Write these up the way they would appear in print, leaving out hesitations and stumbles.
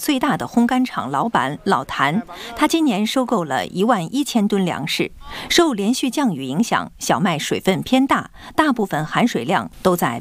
最大的烘干厂老板老谭，他今年收购了11000吨粮食。受连续降雨影响，小麦水分偏大，大部分含水量都在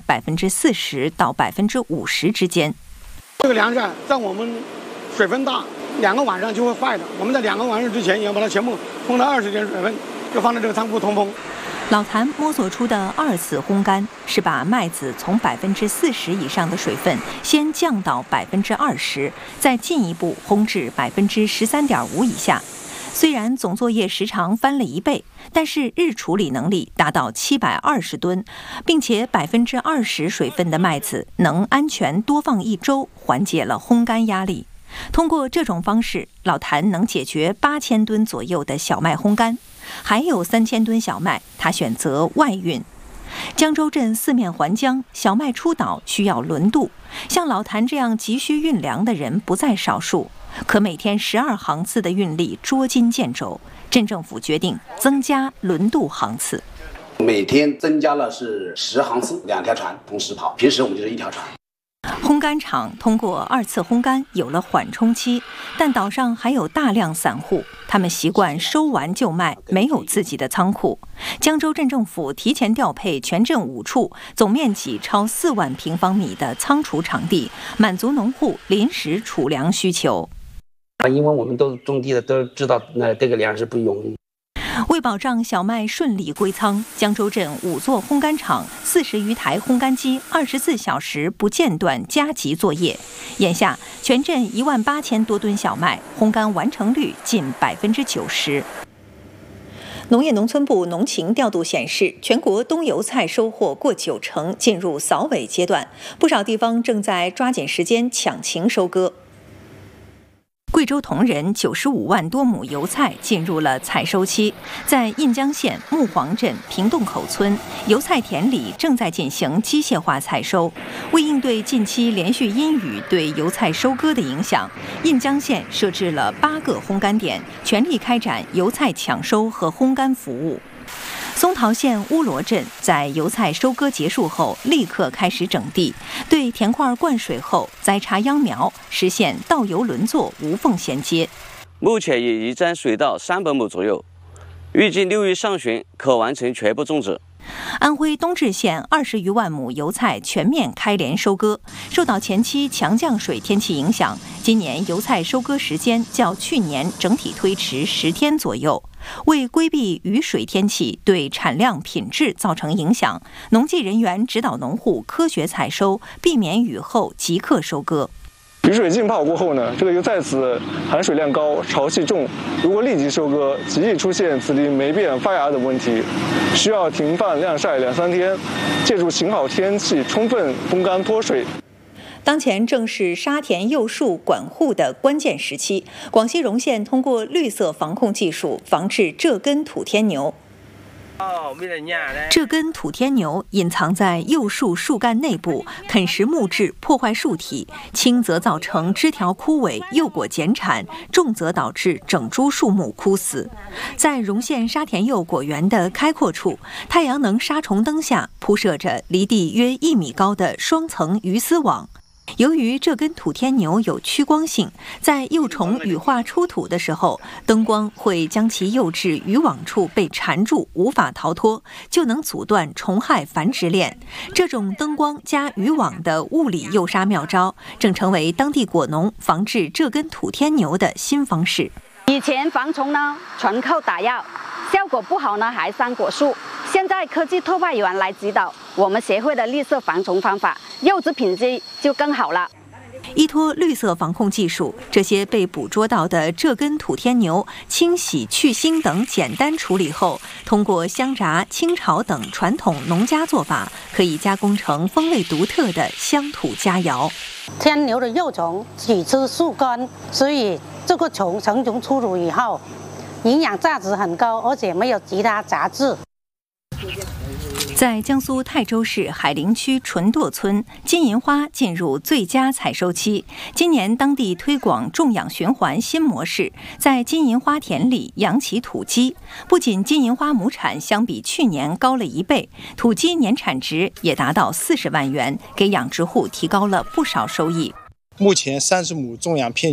40%到50%之间。 这个粮食在我们水分大，2个晚上就会坏的。我们在2个晚上之前也要把它全部通到20点水分，就放在这个仓库通风。 老谭摸索出的2次烘干是把麦子从40%以上的水分先降到20%，再进一步烘至13.5%以下。虽然总作业时长翻了1倍，但是日处理能力达到720吨，并且20%水分的麦子能安全多放1周，缓解了烘干压力。通过这种方式，老谭能解决8000吨左右的小麦烘干，还有3000吨小麦，他选择外运。江州镇四面环江，小麦出岛需要轮渡，像老谭这样急需运粮的人不在少数。可每天12航次的运力捉襟见肘，镇政府决定增加轮渡航次。 每天增加了是10航次，2条船同时跑，平时我们就是1条船。 烘干厂通过2次烘干有了缓冲期，但岛上还有大量散户，他们习惯收完就卖，没有自己的仓库。江州镇政府提前调配全镇5处，总面积超4万平方米的仓储场地，满足农户临时储粮需求。 因为我们都种地的都知道，这个粮食不容易。 为保障小麦顺利归仓，江州镇5座烘干厂40余台烘干机24小时不间断加急作业。眼下，全镇18000多吨小麦烘干完成率近90%。农业农村部农情调度显示，全国冬油菜收获过90%，进入扫尾阶段，不少地方正在抓紧时间抢情收割。贵州铜仁95万多亩油菜进入了采收期，在印江县木黄镇平洞口村，油菜田里正在进行机械化采收。为应对近期连续阴雨对油菜收割的影响，印江县设置了8个烘干点，全力开展油菜抢收和烘干服务。松桃县乌罗镇在油菜收割结束后，立刻开始整地，对田块灌水后栽插秧苗，实现稻油轮作无缝衔接。 目前已移栽水稻300亩左右，预计6月上旬可完成全部种植。 安徽东至县20余万亩油菜全面开镰收割，受到前期强降水天气影响，今年油菜收割时间较去年整体推迟10天左右。为规避雨水天气对产量品质造成影响，农技人员指导农户科学采收，避免雨后即刻收割。 雨水浸泡过后呢，这个油菜籽含水量高，潮气重，如果立即收割，极易出现籽粒霉变、发芽等问题，需要停放晾晒2-3天，借助晴好天气充分风干脱水。 当前正是沙田柚树管护的关键时期，广西容县通过绿色防控技术防治这根土天牛。这根土天牛隐藏在柚树树干内部，啃食木质，破坏树体，轻则造成枝条枯萎、柚果减产，重则导致整株树木枯死。在容县沙田柚果园的开阔处，太阳能杀虫灯下铺设着离地约1米高的双层鱼丝网。由于这根土天牛有趋光性，在幼虫羽化出土的时候，灯光会将其诱至渔网处被缠住，无法逃脱，就能阻断虫害繁殖链。这种灯光加渔网的物理诱杀妙招，正成为当地果农防治这根土天牛的新方式。 以前防虫呢，纯靠打药，效果不好呢，还伤果树。现在科技特派员来指导，我们协会的绿色防虫方法，柚子品质就更好了。 依托绿色防控技术，这些被捕捉到的这根土天牛清洗、去腥等简单处理后，通过香炸、清炒等传统农家做法，可以加工成风味独特的乡土佳肴。 天牛的幼虫只吃树干，所以这个成虫出炉以后，营养价值很高，而且没有其他杂质。 在江苏泰州市海陵区纯垛村，金银花进入最佳采收期。今年当地推广种养循环新模式，在金银花田里养起土鸡。不仅金银花亩产相比去年高了1倍，土鸡年产值也达到40万元，给养殖户提高了不少收益。 目前30亩种养片